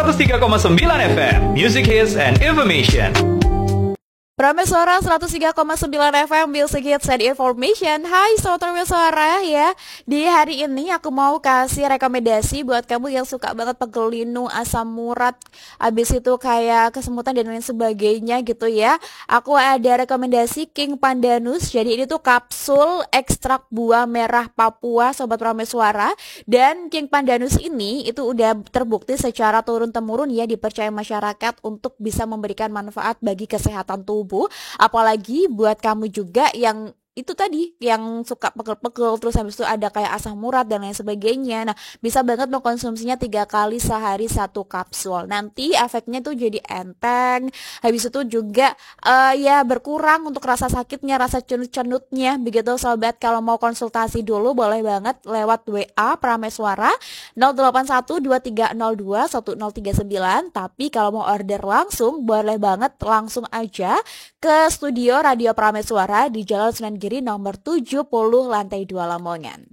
103,9 FM, Music Hits and Information. Prameswara 103,9 FM Music Hits and Information. Hai Sobat Prameswara ya. Di hari ini aku mau kasih rekomendasi buat kamu yang suka banget pegel linu, asam urat, abis itu kayak kesemutan dan lain sebagainya gitu ya. Aku ada rekomendasi King Pandanus. Jadi ini tuh kapsul ekstrak buah merah Papua Sobat Prameswara. Dan King Pandanus ini itu udah terbukti secara turun-temurun ya, dipercaya masyarakat untuk bisa memberikan manfaat bagi kesehatan tubuh. Apalagi buat kamu juga yang itu tadi yang suka pegel-pegel terus habis itu ada kayak asam urat dan lain sebagainya. Nah, bisa banget mengkonsumsinya 3 kali sehari 1 kapsul. Nanti efeknya tuh jadi enteng. Habis itu juga ya berkurang untuk rasa sakitnya, rasa cenut-cenutnya. Begitu sobat, kalau mau konsultasi dulu boleh banget lewat WA Prameswara 081230210039. Tapi kalau mau order langsung boleh banget langsung aja ke studio Radio Prameswara di Jalan Sunan Giri nomor 70 lantai 2 Lamongan.